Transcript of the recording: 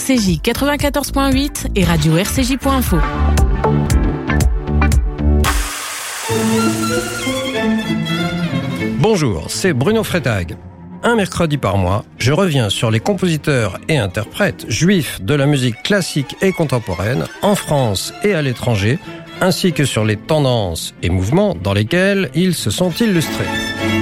RCJ 94.8 et radio rcj.info. Bonjour, c'est Bruno Freitag. Un mercredi par mois, je reviens sur les compositeurs et interprètes juifs de la musique classique et contemporaine en France et à l'étranger, ainsi que sur les tendances et mouvements dans lesquels ils se sont illustrés.